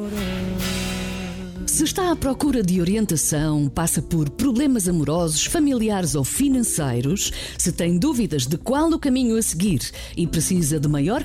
Se está à procura de orientação, passa por problemas amorosos, familiares ou financeiros, se tem dúvidas de qual o caminho a seguir e precisa de maior